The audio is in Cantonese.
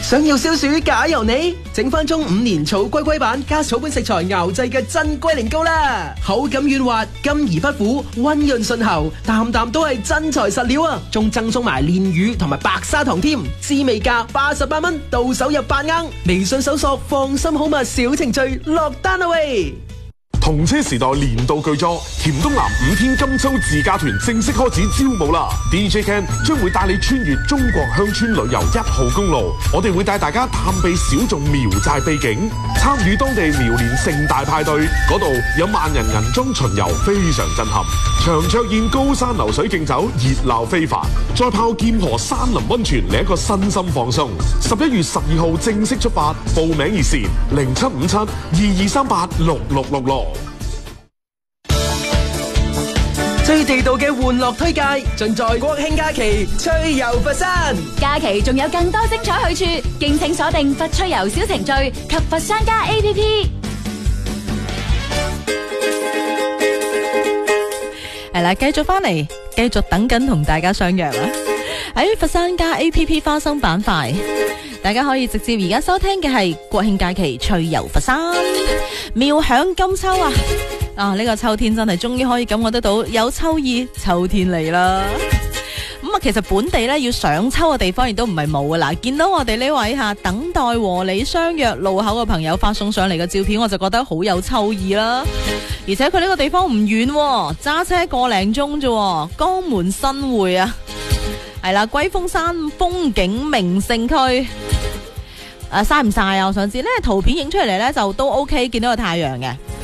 想要消暑假由你，整翻中5年草龜龜版加草本食材熬製嘅真龜苓膏啦，口感軟滑，甘而不苦，溫潤順喉，啖啖都係真材實料啊！仲贈送埋煉乳同埋白砂糖添，滋味價88蚊，到手入8盎。微信搜索放心好物小程序落單啦喂！ 同車時代年度巨作甜東南5天金秋自駕團正式開始招募啦 ！DJ Ken 將會帶你穿越中國鄉村旅遊1號公路，我哋會帶大家探秘小眾苗寨秘境，參與當地苗年盛大派對，嗰度有萬人銀裝巡遊，非常震撼。長桌宴、高山流水競走，熱鬧非凡。再泡劍河山林溫泉，嚟一個身心放鬆。11月12號正式出發，報名熱線075722386666。 最地道嘅玩樂推介，盡在國慶假期趣遊佛山。 假期仲有更多精彩去處，敬請鎖定佛趣遊小程序及佛山家 APP。 係啦，繼續翻嚟，繼續等緊同大家相約啦。喺佛山家 APP 花生板塊，大家可以直接而家收聽嘅係國慶假期趣遊佛山，妙響金秋啊！呢個秋天真係終於可以感覺得到有秋意，秋天嚟啦。其實本地咧要賞秋嘅地方亦都唔係冇噶啦。見到我哋呢位等待和你相約路口嘅朋友發送上嚟嘅照片，我就覺得好有秋意啦。而且佢呢個地方唔遠，揸車個零鐘啫。江門新會啊，係啦，龜峰山風景名勝區。曬唔曬啊？我想知呢圖片影出嚟呢就都 OK，見到個太陽嘅。